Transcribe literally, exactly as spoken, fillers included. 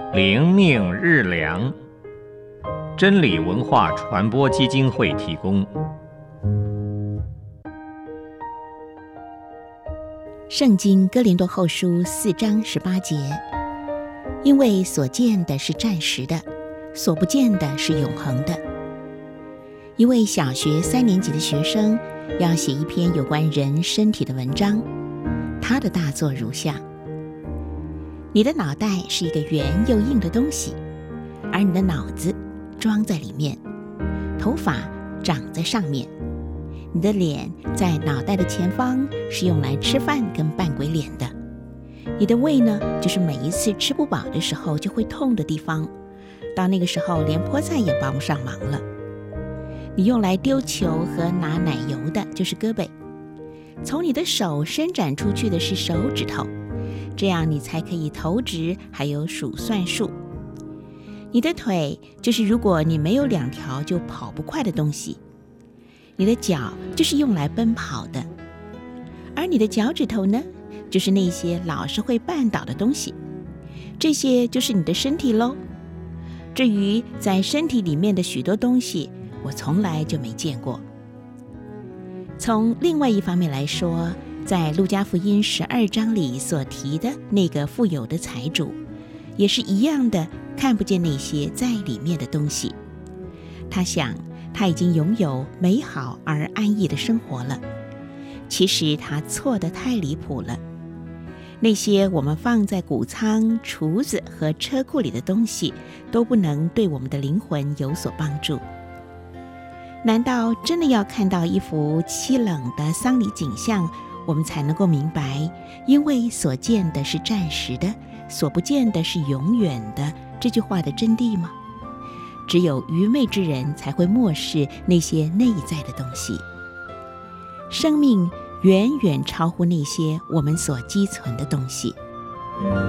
灵命日粮，真理文化传播基金会提供。 圣经哥林多后书四章十八节，因为所见的是暂时的，所不见的是永恒的。一位小学三年级的学生要写一篇有关人身体的文章，他的大作如下：你的脑袋是一个圆又硬的东西，而你的脑子装在里面，头发长在上面。你的脸在脑袋的前方，是用来吃饭跟扮鬼脸的。你的胃呢，就是每一次吃不饱的时候就会痛的地方，到那个时候连菠菜也帮不上忙了。你用来丢球和拿奶油的就是胳膊，从你的手伸展出去的是手指头，这样你才可以投掷还有数算术。你的腿就是如果你没有两条就跑不快的东西。你的脚就是用来奔跑的，而你的脚趾头呢，就是那些老是会绊倒的东西。这些就是你的身体咯。至于在身体里面的许多东西，我从来就没见过。从另外一方面来说，在路加福音十二章里所提的那个富有的财主，也是一样的，看不见那些在里面的东西。他想他已经拥有美好而安逸的生活了，其实他错得太离谱了。那些我们放在谷仓、厨子和车库里的东西，都不能对我们的灵魂有所帮助。难道真的要看到一幅凄冷的丧礼景象，我们才能够明白，因为所见的是暂时的，所不见的是永远的，这句话的真谛吗？只有愚昧之人才会漠视那些内在的东西。生命远远超乎那些我们所积存的东西。